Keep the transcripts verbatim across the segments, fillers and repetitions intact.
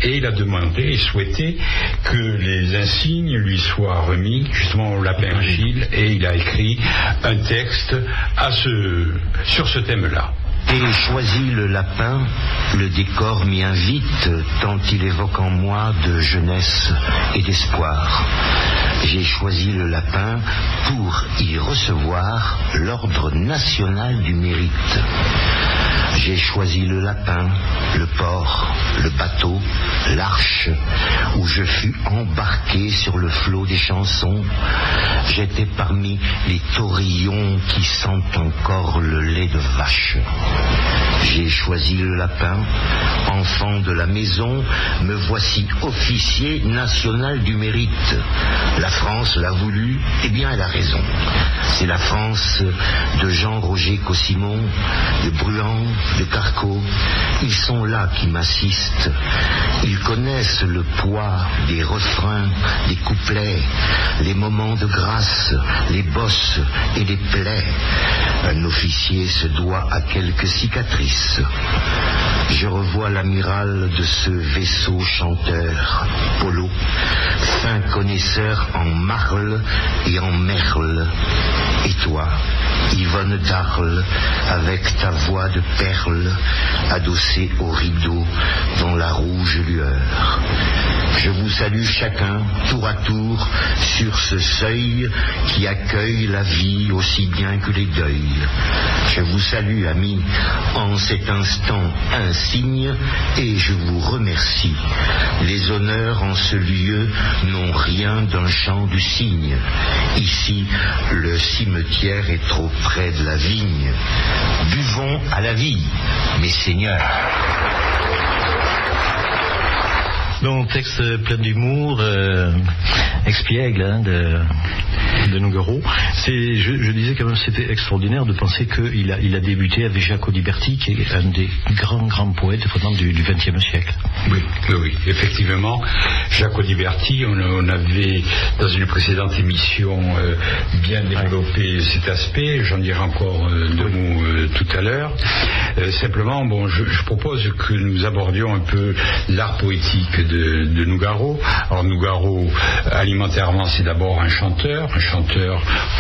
et il a demandé et souhaité que les insignes lui soient remis justement au lapin Achille, et il a écrit un texte à ce, sur ce thème-là. Et choisi le lapin, le décor m'y invite, tant il évoque en moi de jeunesse et d'espoir. J'ai choisi le lapin pour y recevoir l'ordre national du mérite. J'ai choisi le lapin, le port, le bateau, l'arche, où je fus embarqué sur le flot des chansons. J'étais parmi les taurillons qui sentent encore le lait de vache. J'ai choisi le lapin, enfant de la maison, me voici officier national du mérite. La France l'a voulu, eh bien elle a raison. C'est la France de Jean-Roger Cossimon, de Bruant, de Carcot. Ils sont là qui m'assistent. Ils connaissent le poids des refrains, des couplets, les moments de grâce, les bosses et les plaies. Un officier se doit à quelques cicatrices. Je revois l'amiral de ce vaisseau chanteur, Polo, fin connaisseur en marle et en merle. Et toi, Yvonne d'Arles, avec ta voix de perle, adossée au rideau dans la rouge lueur. Je vous salue chacun, tour à tour, sur ce seuil qui accueille la vie aussi bien que les deuils. Je vous salue, amis, en cet instant insigne, et je vous remercie. Les honneurs en ce lieu n'ont rien d'un chant du cygne. Ici, le cimetière est trop près de la vigne. Buvons à la vie, mes seigneurs. Donc, texte plein d'humour, euh, expiègle, hein, de, de Nougaro. C'est, je, je disais quand même, c'était extraordinaire de penser qu'il a, il a débuté avec Jacques Audiberti, qui est un des grands, grands poètes vraiment du vingtième siècle. Oui, oui, oui, effectivement. Jacques Audiberti, on, on avait, dans une précédente émission, euh, bien développé cet aspect. J'en dirai encore euh, deux mots euh, tout à l'heure. Euh, simplement, bon, je, je propose que nous abordions un peu l'art poétique de De, de Nougaro. Alors Nougaro, alimentairement, c'est d'abord un chanteur, un chanteur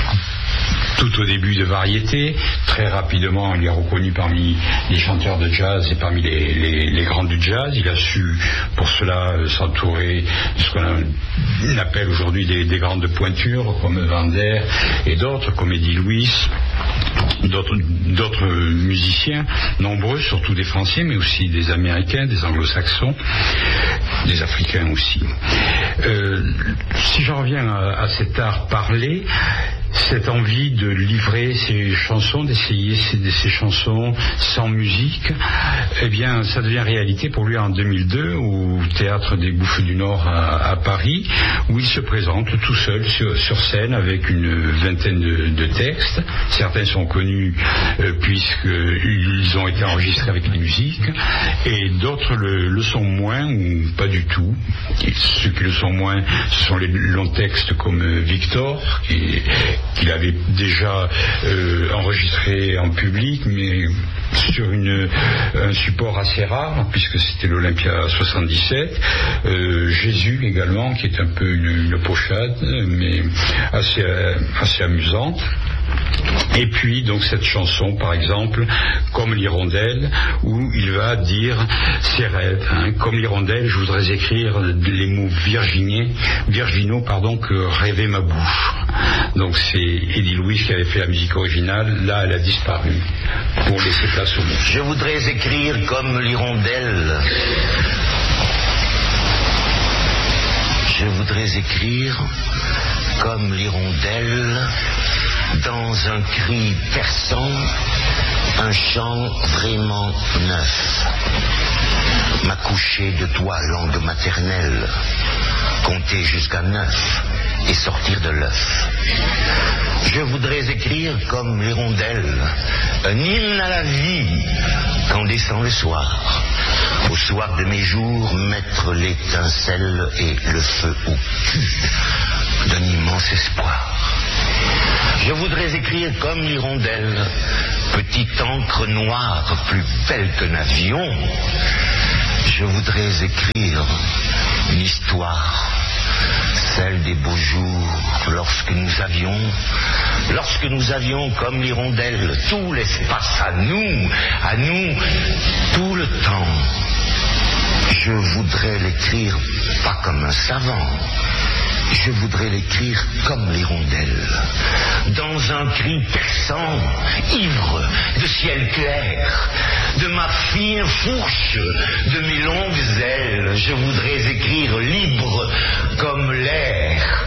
tout au début de variété. Très rapidement, il est reconnu parmi les chanteurs de jazz et parmi les, les, les grands du jazz. Il a su, pour cela, euh, s'entourer de ce qu'on appelle aujourd'hui des, des grandes pointures, comme Vander et d'autres, comme Eddie Louis, d'autres, d'autres musiciens, nombreux, surtout des Français, mais aussi des Américains, des Anglo-Saxons, des Africains aussi. Euh, si j'en reviens à, à cet art parlé, cette envie de livrer ses chansons, d'essayer ces, ces chansons sans musique, eh bien, ça devient réalité pour lui en deux mille deux au Théâtre des Bouffes du Nord à, à Paris, où il se présente tout seul sur, sur scène avec une vingtaine de, de textes. Certains sont connus euh, puisqu'ils ont été enregistrés avec les musiques, et d'autres le, le sont moins ou pas du tout. Et ceux qui le sont moins, ce sont les longs textes comme Victor, qui qu'il avait déjà euh, enregistré en public, mais sur une, un support assez rare, puisque c'était l'Olympia soixante-dix-sept. Euh, Jésus également, qui est un peu une, une pochade, mais assez, assez amusante. Et puis donc cette chanson par exemple comme l'hirondelle, où il va dire ses rêves, hein. Comme l'hirondelle, je voudrais écrire les mots virginiens, virginaux pardon, que rêvait ma bouche. Donc c'est Eddie Louis qui avait fait la musique originale. Là elle a disparu pour laisser place au mot. Je voudrais écrire comme l'hirondelle. Je voudrais écrire comme l'hirondelle, dans un cri perçant, un chant vraiment neuf. M'accoucher de toi, langue maternelle, compter jusqu'à neuf et sortir de l'œuf. Je voudrais écrire comme l'hirondelle, un hymne à la vie quand descend le soir. Au soir de mes jours, mettre l'étincelle et le feu au cul d'un immense espoir. Je voudrais écrire comme l'hirondelle, petite encre noire plus belle qu'un avion, Je voudrais écrire une histoire, celle des beaux jours, lorsque nous avions, lorsque nous avions comme l'hirondelle tout l'espace à nous, à nous, tout le temps. Je voudrais l'écrire pas comme un savant, je voudrais l'écrire comme l'hirondelle, dans un cri perçant, ivre de ciel clair, de ma fine fourche, de mes longues ailes. Je voudrais écrire libre comme l'air,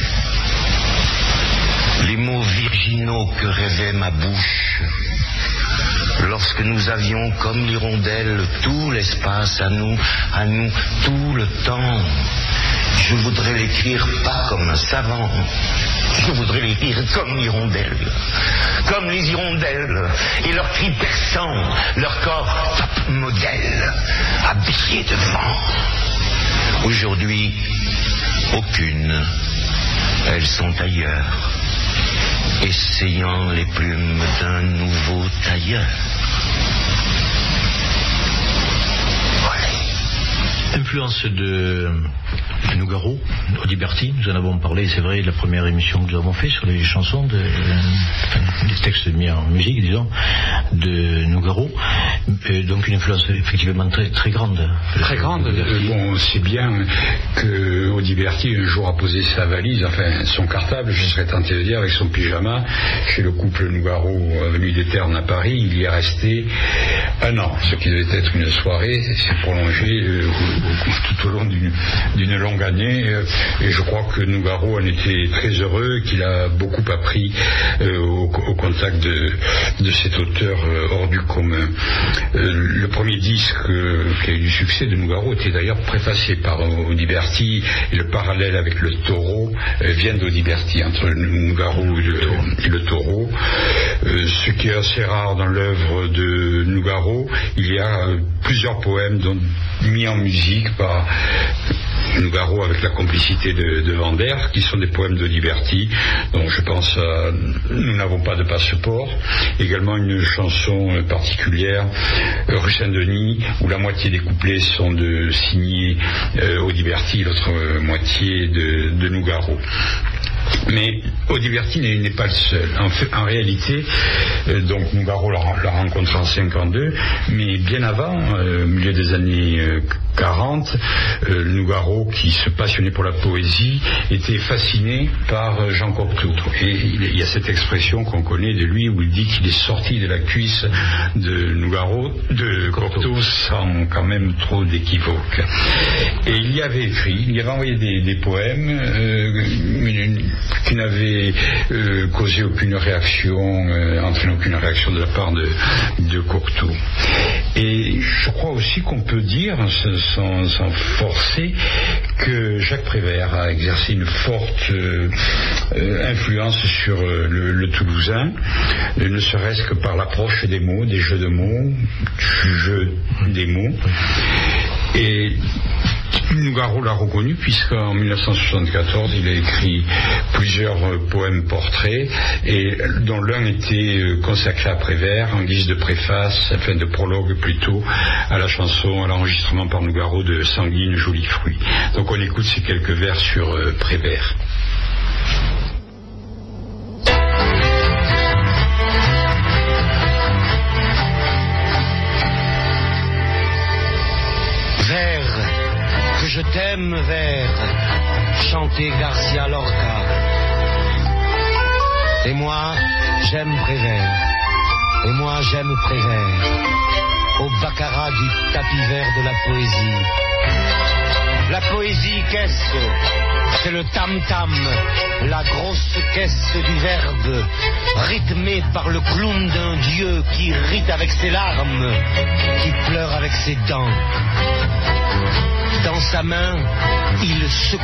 les mots virginaux que rêvait ma bouche, lorsque nous avions comme l'hirondelle tout l'espace à nous, à nous, tout le temps. Je voudrais l'écrire pas comme un savant, je voudrais l'écrire comme l'hirondelle, comme les hirondelles, et leurs cris perçants, leur corps top modèle, habillés de vent. Aujourd'hui, aucune, elles sont ailleurs, essayant les plumes d'un nouveau tailleur. Influence de Nougaro, Audiberti, nous en avons parlé, c'est vrai, de la première émission que nous avons fait sur les chansons, de, enfin, les textes mis en musique, disons, de Nougaro. Euh, donc une influence effectivement très, très grande. Très grande. Euh, bon, c'est bien que Audiberti un jour a posé sa valise, enfin son cartable, je serais tenté de dire, avec son pyjama, chez le couple Nougaro, avenue des Ternes à Paris. Il y est resté un an, ce qui devait être une soirée, s'est prolongé euh, tout au long d'une, d'une longue année, euh, et je crois que Nougaro en était très heureux, qu'il a beaucoup appris euh, au, au contact de, de cet auteur euh, hors du commun. Euh, le premier disque euh, qui a eu du succès de Nougaro était d'ailleurs préfacé par Audiberti, et le parallèle avec le taureau euh, vient d'Audiberti, entre Nougaro et le, et le taureau. Euh, ce qui est assez rare dans l'œuvre de Nougaro, il y a euh, plusieurs poèmes dont, mis en musique par Nougaro avec la complicité de, de Vander, qui sont des poèmes d'Audiberti, dont je pense à Nous n'avons pas de passeport, également une chanson particulière, Rue Saint-Denis, où la moitié des couplets sont de signés euh, Audiberti, l'autre euh, moitié de, de Nougaro. Mais Audiberti n'est, n'est pas le seul. En, fait, en réalité, euh, donc Nougaro l'a, l'a rencontré en cinquante-deux, mais bien avant, euh, au milieu des années euh, quarante, euh, Nougaro, qui se passionnait pour la poésie, était fasciné par Jean Cocteau. Et il y a cette expression qu'on connaît de lui où il dit qu'il est sorti de la cuisse de Nougaro, de Cocteau, sans quand même trop d'équivoque. Et il y avait écrit, il y avait envoyé des, des poèmes euh, qui n'avaient euh, causé aucune réaction, euh, entraîné aucune réaction de la part de, de Cocteau. Et je crois aussi qu'on peut dire, sans, sans forcer, que Jacques Prévert a exercé une forte euh, euh, influence sur euh, le, le Toulousain, euh, ne serait-ce que par l'approche des mots, des jeux de mots, du jeu des mots. Et Nougaro l'a reconnu puisqu'en dix-neuf cent soixante-quatorze il a écrit plusieurs euh, poèmes portraits, et dont l'un était euh, consacré à Prévert en guise de préface, enfin de prologue plutôt, à la chanson, à l'enregistrement par Nougaro de Sanguine, joli fruit. Donc on écoute ces quelques vers sur euh, Prévert. Je t'aime, vers, chantait Garcia Lorca. Et moi, j'aime Prévert. Et moi, j'aime Prévert. Au baccarat du tapis vert de la poésie. La poésie, qu'est-ce? C'est le tam-tam, la grosse caisse du verbe, rythmée par le clown d'un dieu qui rit avec ses larmes, qui pleure avec ses dents. Dans sa main, il secoue